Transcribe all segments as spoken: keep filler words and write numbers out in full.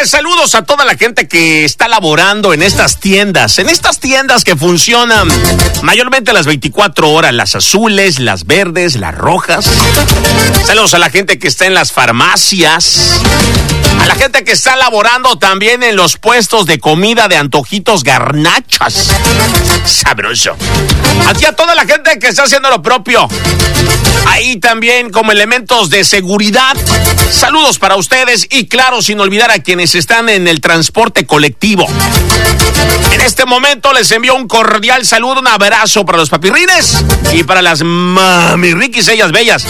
Oye, saludos a toda la gente que está laborando en estas tiendas, en estas tiendas que funcionan mayormente las veinticuatro horas, las azules, las verdes, las rojas. Saludos a la gente que está en las farmacias, a la gente que está laborando también en los puestos de comida de antojitos garnachas. Sabroso. Aquí a toda la gente que está haciendo lo propio. Ahí también como elementos de seguridad. Saludos para ustedes y claro, sin olvidar a quienes están en el transporte colectivo. En este momento les envío un cordial saludo, un abrazo para los papirrines y para las mamirriquis, ellas bellas.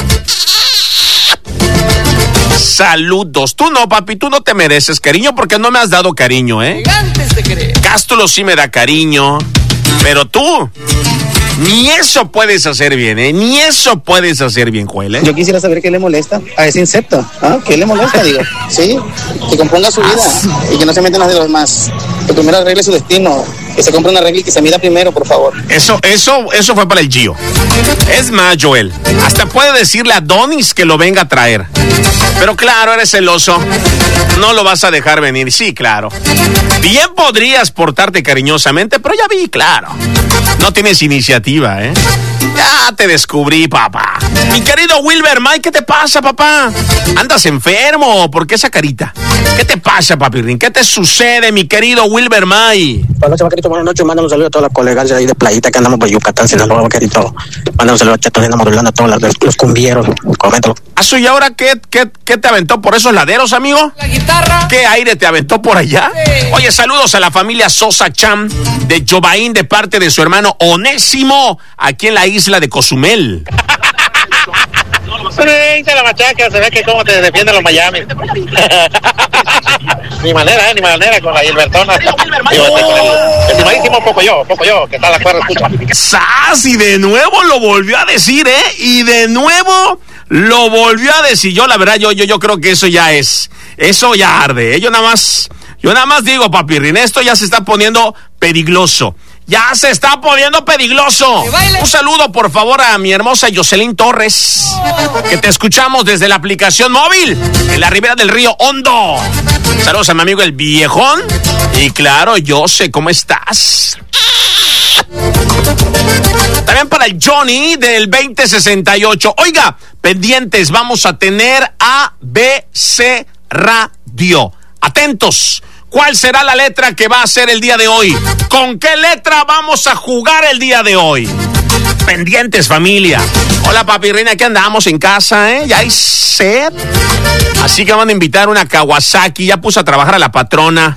Saludos. Tú no, papi, tú no te mereces cariño porque no me has dado cariño, ¿eh? Gigantes de querer. Cástulo sí me da cariño, pero tú ni eso puedes hacer bien, ¿eh? Ni eso puedes hacer bien, Joel, ¿eh? Yo quisiera saber qué le molesta a ese insecto, ¿ah? ¿Qué le molesta, digo? Sí, que componga su vida y que no se meta en las de los demás. Que primero arregle su destino, que se compre una regla y que se mida primero, por favor. Eso, eso, eso fue para el Gio. Es más, Joel, hasta puede decirle a Donis que lo venga a traer. Pero claro, eres celoso. No lo vas a dejar venir. Sí, claro. Bien podrías portarte cariñosamente, pero ya vi, claro. No tienes iniciativa, ¿eh? Ya te descubrí, papá. Mi querido Wilber Mike, ¿qué te pasa, papá? ¿Andas enfermo? ¿Por qué esa carita? ¿Qué te pasa, papirrín? ¿Qué te sucede, mi querido Wilber Mike? Buenas noches, vaquerito. Buenas noches. Mándame un saludo a todas las colegas de ahí de playita que andamos por Yucatán, Sinaloa, vaquerito. Mándame un saludo a Chato, modulando a todos los, los cumbieros. Coméntalo. ¿Aso y ahora qué, qué, qué te aventó por esos laderos, amigo? La guitarra. ¿Qué aire te aventó por allá? Sí. Oye, saludos a la familia Sosa Cham de Jobaín de parte de su hermano Onésimo, aquí en la isla de Cozumel. Dice la machaca, se ve que cómo te defienden los Miami. Ni manera, eh, ni manera con la Gilbertona. Digo, este, con el estimadísimo Pocoyo, Pocoyo, que está a la cuerda, escucha. ¡Sas! Y de nuevo lo volvió a decir, ¿eh? Y de nuevo lo volvió a decir. Yo, la verdad, yo, yo, yo creo que eso ya es, eso ya arde, ¿eh? Yo nada más, yo nada más digo, papirrín, esto ya se está poniendo peligroso. Ya se está poniendo peligroso. Un saludo, por favor, a mi hermosa Jocelyn Torres, que te escuchamos desde la aplicación móvil en la ribera del río Hondo. Saludos a mi amigo el Viejón. Y claro, Jose, ¿cómo estás? También para el Johnny del veinte sesenta y ocho. Oiga, pendientes, vamos a tener A B C Radio. Atentos. ¿Cuál será la letra que va a ser el día de hoy? ¿Con qué letra vamos a jugar el día de hoy? Pendientes, familia. Hola, papirrina, aquí andamos en casa, ¿eh? Ya hay sed. Así que van a invitar una Kawasaki. Ya puso a trabajar a la patrona.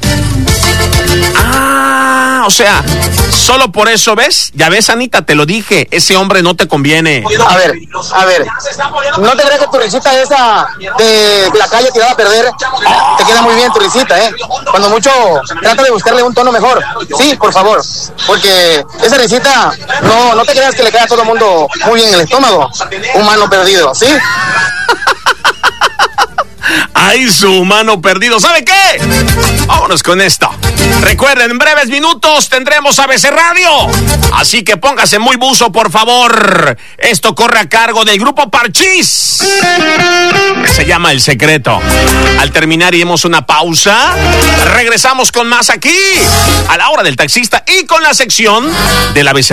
Ah, o sea, solo por eso, ¿ves? Ya ves, Anita, te lo dije. Ese hombre no te conviene. A ver, a ver. ¿No te crees que tu risita esa de la calle tirada a perder te queda muy bien tu risita, eh? Cuando mucho trata de buscarle un tono mejor. Sí, por favor. Porque esa risita, no, no te creas que le queda a todo el mundo muy bien en el estómago. Un mano perdido, ¿sí? ¡Ay, su mano perdido! ¿Sabe qué? Vámonos con esto. Recuerden, en breves minutos tendremos A B C Radio. Así que póngase muy buzo, por favor. Esto corre a cargo del grupo Parchís. Se llama El Secreto. Al terminar iremos una pausa. Regresamos con más aquí, a la hora del taxista y con la sección del A B C